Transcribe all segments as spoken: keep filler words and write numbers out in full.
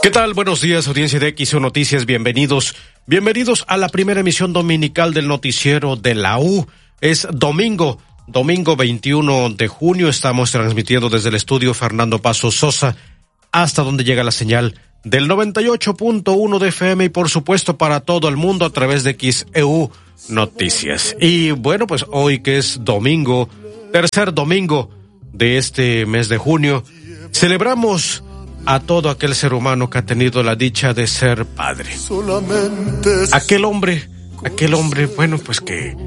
¿Qué tal? Buenos días, audiencia de X O Noticias, bienvenidos. Bienvenidos a la primera emisión dominical del noticiero de la U. Es domingo, domingo veintiuno de junio, estamos transmitiendo desde el estudio Fernando Paso Sosa, hasta donde llega la señal del noventa y ocho punto uno de F M y por supuesto para todo el mundo a través de X E U Noticias. Y bueno, pues hoy que es domingo, tercer domingo de este mes de junio, celebramos a todo aquel ser humano que ha tenido la dicha de ser padre. Aquel hombre, aquel hombre, bueno, pues que,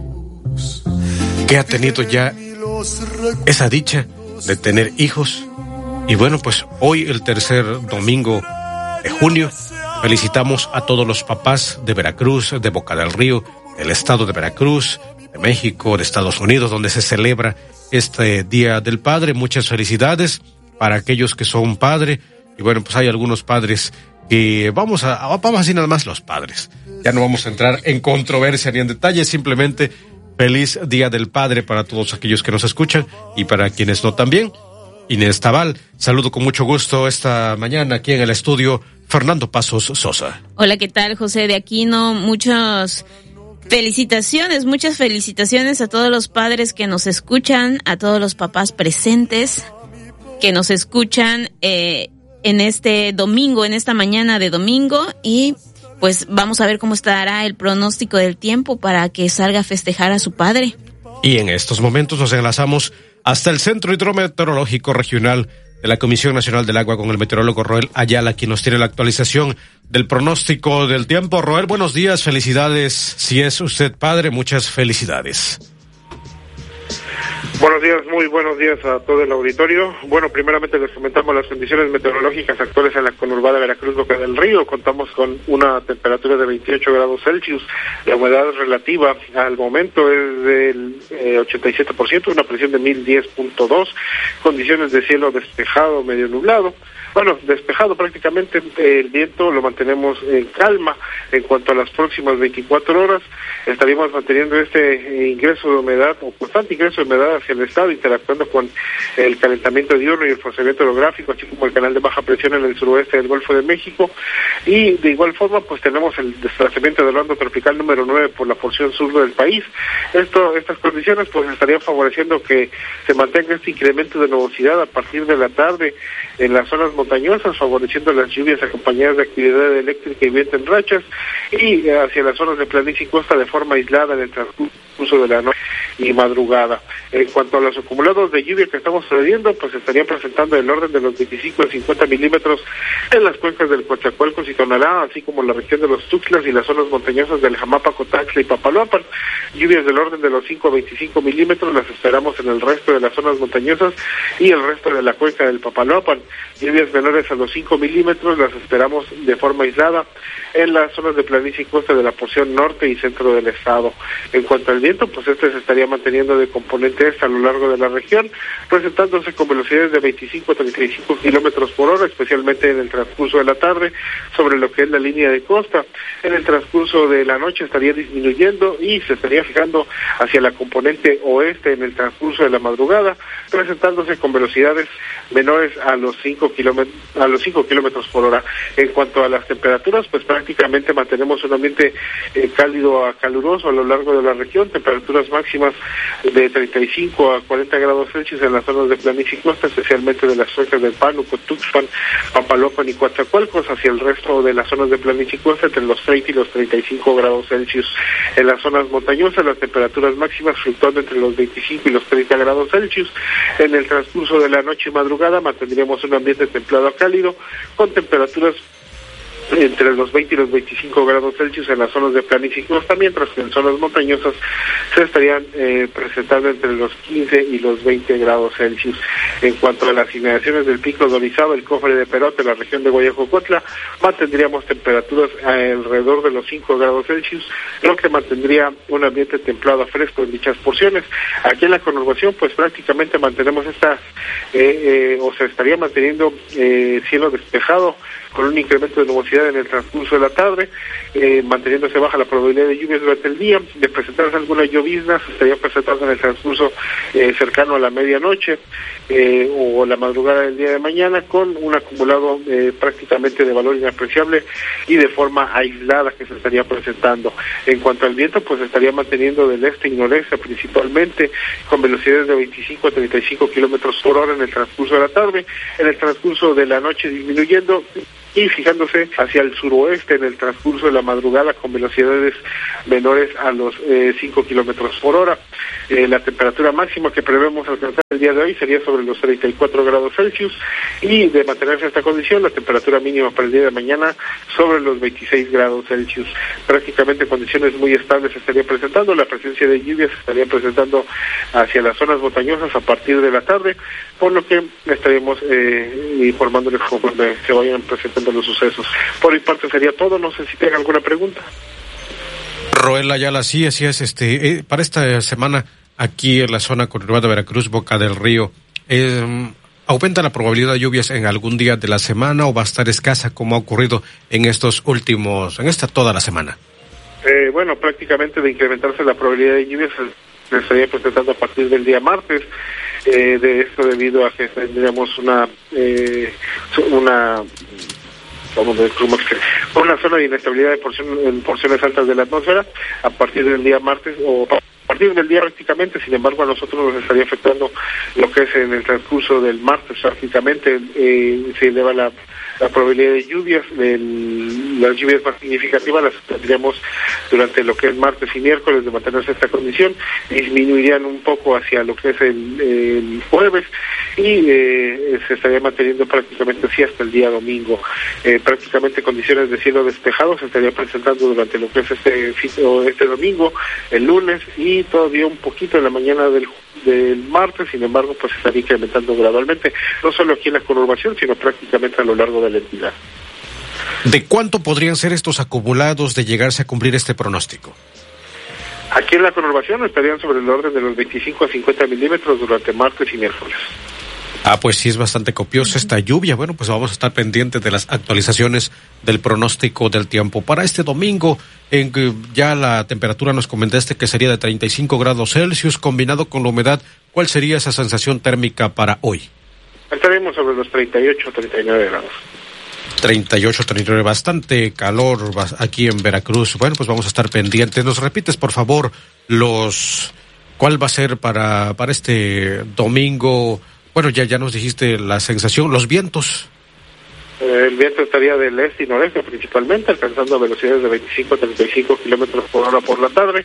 que ha tenido ya esa dicha de tener hijos. Y bueno, pues hoy, el tercer domingo de junio, felicitamos a todos los papás de Veracruz, de Boca del Río, del estado de Veracruz, de México, de Estados Unidos, donde se celebra este Día del Padre. Muchas felicidades para aquellos que son padres. Y bueno, pues hay algunos padres que vamos a, vamos así nada más los padres. Ya no vamos a entrar en controversia ni en detalles, simplemente feliz Día del Padre para todos aquellos que nos escuchan y para quienes no también. Inés Tabal, saludo con mucho gusto esta mañana aquí en el estudio Fernando Pasos Sosa. Hola, ¿qué tal? José de Aquino, muchas felicitaciones, muchas felicitaciones a todos los padres que nos escuchan, a todos los papás presentes que nos escuchan, eh, en este domingo, en esta mañana de domingo, y pues vamos a ver cómo estará el pronóstico del tiempo para que salga a festejar a su padre. Y en estos momentos nos enlazamos hasta el Centro Hidrometeorológico Regional de la Comisión Nacional del Agua con el meteorólogo Roel Ayala, quien nos tiene la actualización del pronóstico del tiempo. Roel, buenos días, felicidades. Si es usted padre, muchas felicidades. Buenos días, muy buenos días a todo el auditorio. Bueno, primeramente les comentamos las condiciones meteorológicas actuales en la conurbada de Veracruz, Boca del Río. Contamos con una temperatura de veintiocho grados Celsius. La humedad relativa al momento es del eh, ochenta y siete por ciento, una presión de mil diez punto dos. Condiciones de cielo despejado, medio nublado. Bueno, despejado prácticamente, el viento lo mantenemos en calma. En cuanto a las próximas veinticuatro horas, estaríamos manteniendo este ingreso de humedad, o constante ingreso de humedad hacia el estado, interactuando con el calentamiento diurno y el forzamiento orográfico, así como el canal de baja presión en el suroeste del Golfo de México. Y de igual forma, pues tenemos el desplazamiento del bando tropical número nueve por la porción sur del país. Esto, estas condiciones pues estarían favoreciendo que se mantenga este incremento de nubosidad a partir de la tarde en las zonas montañosas, favoreciendo las lluvias acompañadas de actividad eléctrica y viento en rachas, y hacia las zonas de planicie y costa de forma aislada en el transcurso de la noche y madrugada. En cuanto a los acumulados de lluvia que estamos sucediendo, pues estarían presentando el orden de los veinticinco a cincuenta milímetros en las cuencas del Coatzacoalcos y Tonalá, así como en la región de los Tuxtlas y las zonas montañosas del Jamapa, Cotaxla y Papaloapan. Lluvias del orden de los cinco a veinticinco milímetros las esperamos en el resto de las zonas montañosas y el resto de la cuenca del Papaloapan. Lluvias menores a los cinco milímetros las esperamos de forma aislada en las zonas de planicie y costa de la porción norte y centro del estado. En cuanto al viento, pues este se estaría manteniendo de componente este a lo largo de la región, presentándose con velocidades de veinticinco a treinta y cinco kilómetros por hora, especialmente en el transcurso de la tarde, sobre lo que es la línea de costa. En el transcurso de la noche estaría disminuyendo y se estaría fijando hacia la componente oeste en el transcurso de la madrugada, presentándose con velocidades menores a los cinco kilómetros a los cinco kilómetros por hora. En cuanto a las temperaturas, pues prácticamente mantenemos un ambiente eh, cálido a caluroso a lo largo de la región, temperaturas máximas de treinta y cinco a cuarenta grados Celsius en las zonas de planicie y costa, especialmente de las cuencas del Pánuco, Tuxpan, Papaloapan y Coatzacoalcos, hacia el resto de las zonas de planicie y costa entre los treinta y los treinta y cinco grados Celsius. En las zonas montañosas, las temperaturas máximas fluctuando entre los veinticinco y los treinta grados Celsius. En el transcurso de la noche y madrugada mantendríamos un ambiente templado a cálido, con temperaturas entre los veinte y los veinticinco grados Celsius en las zonas de planicie y costa, mientras que en zonas montañosas se estarían eh, presentando entre los quince y los veinte grados Celsius. En cuanto a las inmediaciones del Pico de Orizaba, el Cofre de Perote, la región de Guayacocotla, mantendríamos temperaturas alrededor de los cinco grados Celsius, lo que mantendría un ambiente templado a fresco en dichas porciones. Aquí en la conurbación, pues prácticamente mantenemos estas, eh, eh, o se estaría manteniendo eh, cielo despejado, con un incremento de nubosidad nubosidad en el transcurso de la tarde, eh, manteniéndose baja la probabilidad de lluvias durante el día. De presentarse algunas lloviznas, se estaría presentando en el transcurso eh, cercano a la medianoche eh, o la madrugada del día de mañana, con un acumulado eh, prácticamente de valor inapreciable y de forma aislada que se estaría presentando. En cuanto al viento, pues estaría manteniendo del este y noreste principalmente, con velocidades de veinticinco a treinta y cinco kilómetros por hora en el transcurso de la tarde, en el transcurso de la noche disminuyendo y fijándose hacia el suroeste en el transcurso de la madrugada con velocidades menores a los eh, cinco kilómetros por hora. Eh, la temperatura máxima que prevemos alcanzar el día de hoy sería sobre los treinta y cuatro grados Celsius, y de mantenerse esta condición, la temperatura mínima para el día de mañana sobre los veintiséis grados Celsius. Prácticamente condiciones muy estables se estarían presentando. La presencia de lluvias se estaría presentando hacia las zonas montañosas a partir de la tarde, por lo que estaríamos eh, informándoles conforme se vayan presentando los sucesos. Por mi parte sería todo, no sé si tenga alguna pregunta. Roel Ayala, sí, así es, este, eh, para esta semana aquí en la zona conurbada de Veracruz, Boca del Río, eh, ¿aumenta la probabilidad de lluvias en algún día de la semana o va a estar escasa como ha ocurrido en estos últimos, en esta toda la semana? Eh, bueno, prácticamente de incrementarse la probabilidad de lluvias se estaría presentando a partir del día martes. Eh, de esto debido a que tendríamos una eh, una vamos a ver cómo es que una zona de inestabilidad de porción, en porciones altas de la atmósfera a partir del día martes o a partir del día prácticamente. Sin embargo, a nosotros nos estaría afectando lo que es en el transcurso del martes. Prácticamente eh, se eleva la la probabilidad de lluvias, el, las lluvias más significativas las tendríamos durante lo que es martes y miércoles. De mantenerse esta condición, disminuirían un poco hacia lo que es el, el jueves, y eh, se estaría manteniendo prácticamente así hasta el día domingo. Eh, prácticamente condiciones de cielo despejado se estaría presentando durante lo que es este, este domingo, el lunes, y todavía un poquito en la mañana del del martes. Sin embargo, pues estaría incrementando gradualmente, no solo aquí en la conurbación, sino prácticamente a lo largo de la entidad. ¿De cuánto podrían ser estos acumulados de llegarse a cumplir este pronóstico? Aquí en la conurbación estarían sobre el orden de los veinticinco a cincuenta milímetros durante martes y miércoles. Ah, pues sí, es bastante copiosa esta lluvia. Bueno, pues vamos a estar pendientes de las actualizaciones del pronóstico del tiempo. Para este domingo, en que ya la temperatura nos comentaste que sería de treinta y cinco grados Celsius, combinado con la humedad, ¿cuál sería esa sensación térmica para hoy? Estaremos sobre los treinta y ocho, treinta y nueve grados. treinta y ocho, treinta y nueve, bastante calor aquí en Veracruz. Bueno, pues vamos a estar pendientes. ¿Nos repites, por favor, los cuál va a ser para, para este domingo? Bueno, ya, ya nos dijiste la sensación, los vientos. El viento estaría del este y noreste principalmente, alcanzando velocidades de veinticinco a treinta y cinco kilómetros por hora por la tarde,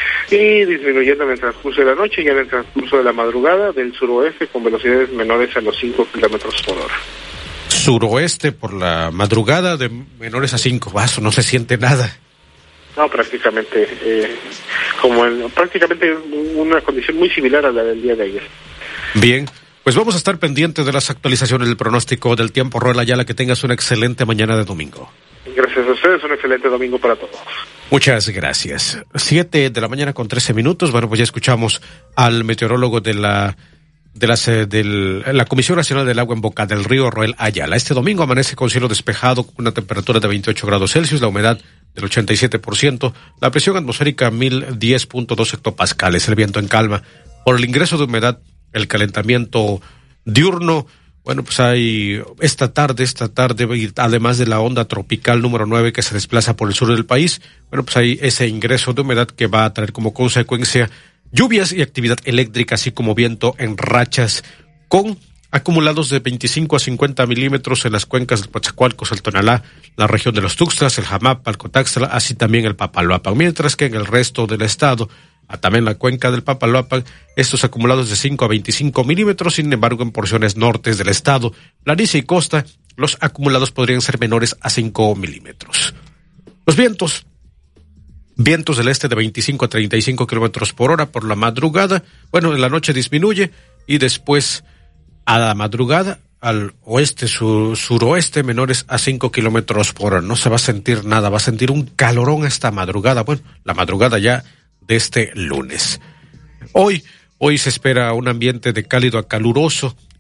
y disminuyendo en el transcurso de la noche y en el transcurso de la madrugada del suroeste con velocidades menores a los cinco kilómetros por hora. Suroeste por la madrugada de menores a cinco, vaso, no se siente nada. No, prácticamente, eh, como en, prácticamente una condición muy similar a la del día de ayer. Bien. Pues vamos a estar pendientes de las actualizaciones del pronóstico del tiempo. Roel Ayala, que tengas una excelente mañana de domingo. Gracias a ustedes, un excelente domingo para todos. Muchas gracias. Siete de la mañana con trece minutos. Bueno, pues ya escuchamos al meteorólogo de la de las, de la Comisión Nacional del Agua en Boca del Río, Roel Ayala. Este domingo amanece con cielo despejado, con una temperatura de veintiocho grados Celsius, la humedad del ochenta y siete por ciento, la presión atmosférica mil diez punto dos hectopascales, el viento en calma. Por el ingreso de humedad, el calentamiento diurno, bueno, pues hay esta tarde, esta tarde, además de la onda tropical número nueve que se desplaza por el sur del país, bueno, pues hay ese ingreso de humedad que va a traer como consecuencia lluvias y actividad eléctrica, así como viento en rachas, con acumulados de veinticinco a cincuenta milímetros en las cuencas del Coatzacoalcos, el Tonalá, la región de los Tuxtlas, el Jamapa, el Cotaxtla, así también el Papaloapan, mientras que en el resto del estado, también la cuenca del Papaloapan, estos acumulados de cinco a veinticinco milímetros. Sin embargo, en porciones nortes del estado, planicie y costa, los acumulados podrían ser menores a cinco milímetros. Los vientos, vientos del este de veinticinco a treinta y cinco kilómetros por hora por la madrugada. Bueno, en la noche disminuye y después a la madrugada al oeste, sur, suroeste, menores a cinco kilómetros por hora. No se va a sentir nada, va a sentir un calorón esta madrugada. Bueno, la madrugada ya de este lunes. Hoy, hoy se espera un ambiente de cálido a caluroso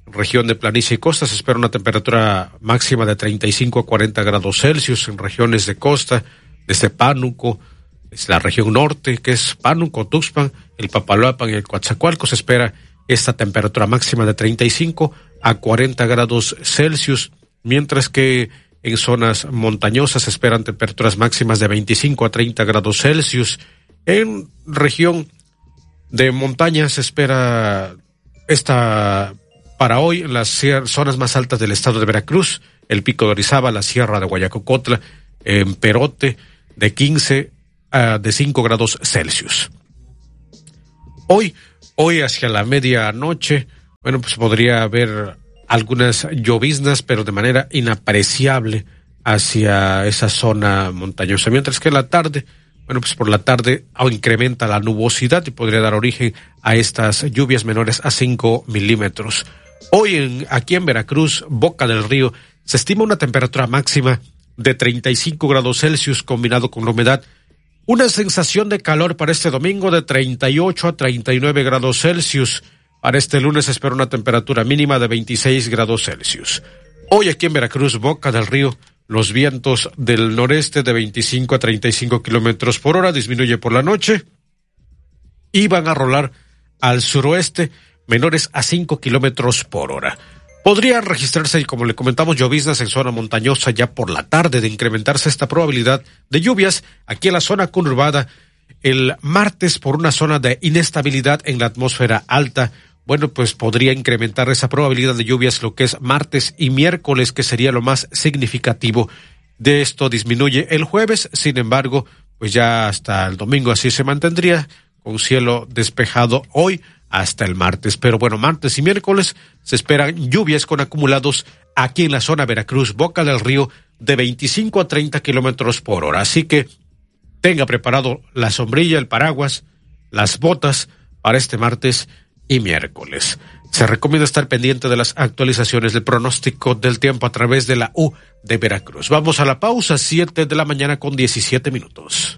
región de planicie y costa se espera una temperatura máxima de treinta y cinco a cuarenta grados Celsius en regiones de costa, desde Pánuco, es la región norte, que es Pánuco, Tuxpan, el Papaloapan y el Coatzacoalcos. Se espera esta temperatura máxima de treinta y cinco a cuarenta grados Celsius, mientras que en zonas montañosas se esperan temperaturas máximas de veinticinco a treinta grados Celsius. En región de montaña se espera esta para hoy en las zonas más altas del estado de Veracruz, el Pico de Orizaba, la Sierra de Guayacocotla, en Perote, de quince a de cinco grados Celsius. Hoy, hoy hacia la medianoche, bueno, pues podría haber algunas lloviznas, pero de manera inapreciable hacia esa zona montañosa, mientras que en la tarde, bueno, pues por la tarde incrementa la nubosidad y podría dar origen a estas lluvias menores a cinco milímetros. Hoy en, aquí en Veracruz, Boca del Río, se estima una temperatura máxima de treinta y cinco grados Celsius combinado con la humedad. Una sensación de calor para este domingo de treinta y ocho a treinta y nueve grados Celsius. Para este lunes se espera una temperatura mínima de veintiséis grados Celsius. Hoy aquí en Veracruz, Boca del Río, los vientos del noreste de veinticinco a treinta y cinco kilómetros por hora disminuye por la noche y van a rolar al suroeste menores a cinco kilómetros por hora. Podría registrarse, como le comentamos, lloviznas en zona montañosa ya por la tarde, de incrementarse esta probabilidad de lluvias aquí en la zona conurbada el martes por una zona de inestabilidad en la atmósfera alta. Bueno, pues podría incrementar esa probabilidad de lluvias lo que es martes y miércoles, que sería lo más significativo. De esto disminuye el jueves, sin embargo, pues ya hasta el domingo así se mantendría, con cielo despejado hoy hasta el martes. Pero bueno, martes y miércoles se esperan lluvias con acumulados aquí en la zona Veracruz, Boca del Río, de veinticinco a treinta kilómetros por hora. Así que tenga preparado la sombrilla, el paraguas, las botas para este martes y miércoles. Se recomienda estar pendiente de las actualizaciones del pronóstico del tiempo a través de la U de Veracruz. Vamos a la pausa, siete de la mañana con diecisiete minutos.